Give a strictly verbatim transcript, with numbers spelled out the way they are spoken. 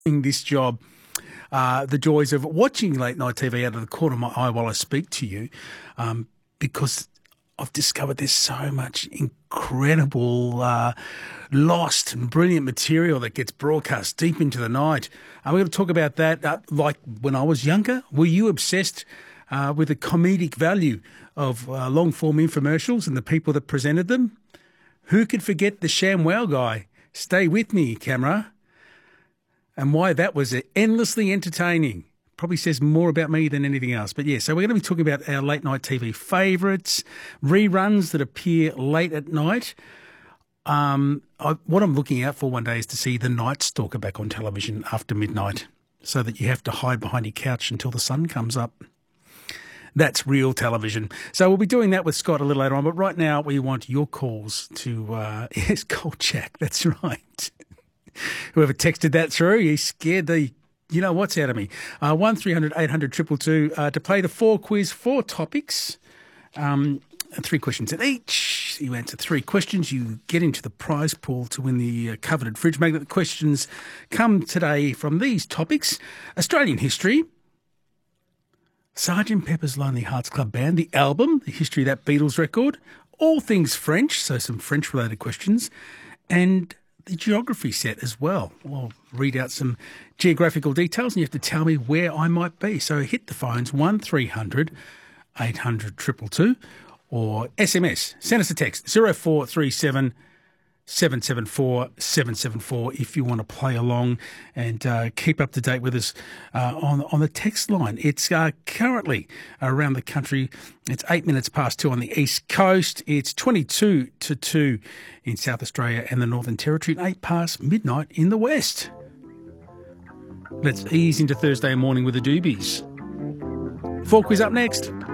in this job, uh, the joys of watching late night T V out of the corner of my eye while I speak to you, um, because I've discovered there's so much incredible, uh, lost and brilliant material that gets broadcast deep into the night. And we're going to talk about that. Uh, like when I was younger, were you obsessed uh, with the comedic value of uh, long-form infomercials and the people that presented them? Who could forget the ShamWow guy? Stay with me, camera. And why that was endlessly entertaining. Probably says more about me than anything else. But yeah, so we're going to be talking about our late night T V favourites, reruns that appear late at night. Um, I, what I'm looking out for one day is to see The Night Stalker back on television after midnight, so that you have to hide behind your couch until the sun comes up. That's real television. So we'll be doing that with Scott a little later on. But right now we want your calls to, uh, yes, Cold Jack, that's right. Whoever texted that through, he scared the you know what's out of me. Uh, one three hundred eight hundred two two two uh, to play the four quiz, four topics, um, three questions in each. You answer three questions, you get into the prize pool to win the uh, coveted fridge magnet. The questions come today from these topics: Australian history, Sergeant Pepper's Lonely Hearts Club Band, the album, the history of that Beatles record, all things French, so some French-related questions, and the geography set as well. I'll read out some geographical details and you have to tell me where I might be. So hit the phones one three hundred eight hundred two two two or S M S. Send us a text zero four three seven seven seven four seven seven four if you want to play along and uh, keep up to date with us uh, on on the text line. It's uh, currently around the country. It's eight minutes past two on the East Coast. It's twenty-two to two in South Australia and the Northern Territory, and eight past midnight in the West. Let's ease into Thursday morning with the Doobies. Four quiz up next.